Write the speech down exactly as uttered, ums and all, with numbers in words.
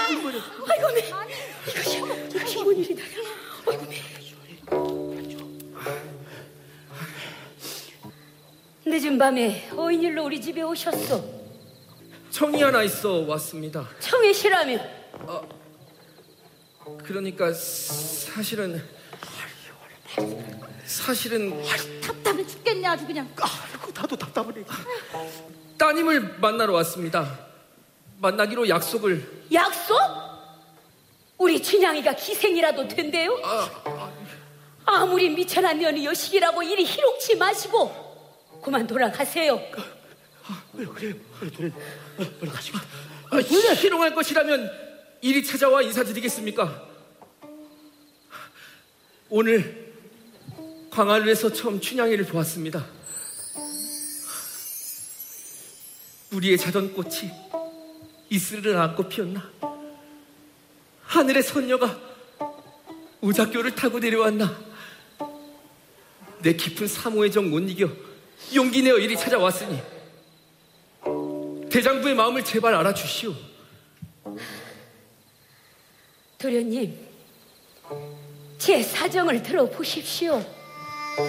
아이고 매 이것이 이것이 뭔 일이다. 아이고 매 늦은 밤에 어인 일로 우리 집에 오셨소? 청이 하나 있어 왔습니다. 청이시라며? 아, 그러니까 사실은 사실은 답답해 죽겠네 아주 그냥. 아이고 나도 답답하네. 따님을 만나러 왔습니다. 만나기로 약속을. 약속? 우리 춘향이가 기생이라도 된대요? 아, 아무리 미천한 년이 여식이라고 이리 희롱치 마시고 그만 돌아가세요. 아, 그래 그래요. 그래 그래. 얼른 가시고. 아, 희롱할 것이라면 이리 찾아와 인사드리겠습니까? 오늘 광안루에서 처음 춘향이를 보았습니다. 우리의 자던 꽃이 이슬을 안고 피었나? 하늘의 선녀가 오작교를 타고 내려왔나? 내 깊은 사모의 정 못 이겨 용기 내어 이리 찾아왔으니 대장부의 마음을 제발 알아주시오. 도련님, 제 사정을 들어보십시오.